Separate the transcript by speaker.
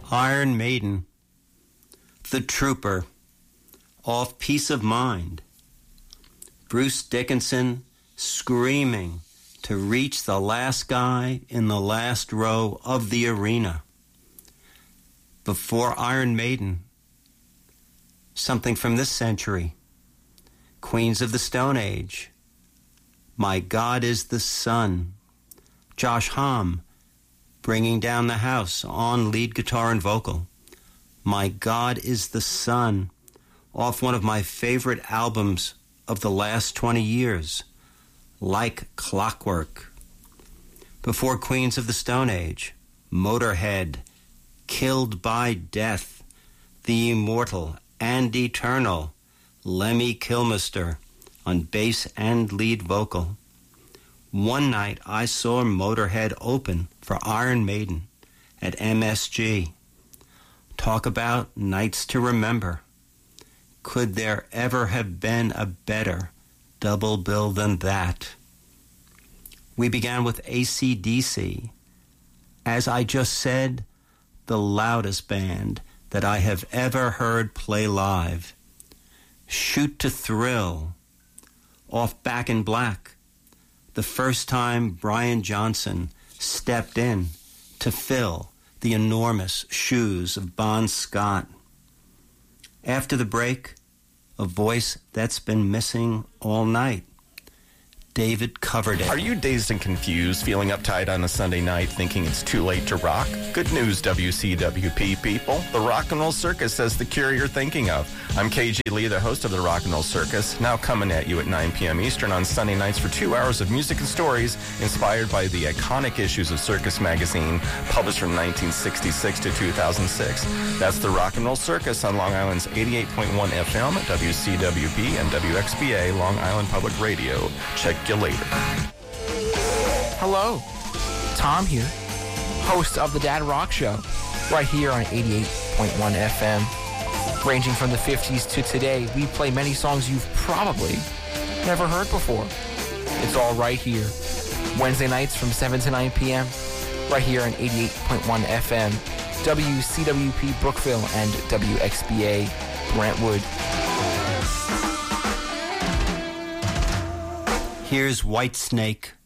Speaker 1: Iron Maiden, The Trooper, off Peace of Mind. Bruce Dickinson screaming to reach the last guy in the last row of the arena. Before Iron Maiden, something from this century, Queens of the Stone Age, My God is the Sun, Josh Homme bringing down the house on lead guitar and vocal. My God is the Sun, off one of my favorite albums of the last 20 years, Like Clockwork. Before Queens of the Stone Age, Motorhead, Killed by Death, the immortal and eternal Lemmy Kilmister on bass and lead vocal. One night I saw Motorhead open for Iron Maiden at MSG. Talk about nights to remember. Could there ever have been a better double bill than that? We began with AC/DC. As I just said, the loudest band that I have ever heard play live. Shoot to Thrill, off Back in Black, the first time Brian Johnson stepped in to fill the enormous shoes of Bon Scott. After the break, a voice that's been missing all night. David Coverdale.
Speaker 2: Are you dazed and confused, feeling uptight on a Sunday night, thinking it's too late to rock? Good news, WCWP people. The Rock and Roll Circus has the cure you're thinking of. I'm KG Lee, the host of the Rock and Roll Circus, now coming at you at 9 p.m. Eastern on Sunday nights for 2 hours of music and stories inspired by the iconic issues of Circus magazine, published from 1966 to 2006. That's the Rock and Roll Circus on Long Island's 88.1 FM, WCWB, and WXBA, Long Island Public Radio. Check you later.
Speaker 3: Hello, Tom here, host of the Dad Rock Show, right here on 88.1 FM. Ranging from the 50s to today, we play many songs you've probably never heard before. It's all right here. Wednesday nights from 7 to 9 p.m., right here on 88.1 FM, WCWP Brookville and WXBA Brentwood.
Speaker 1: Here's Whitesnake.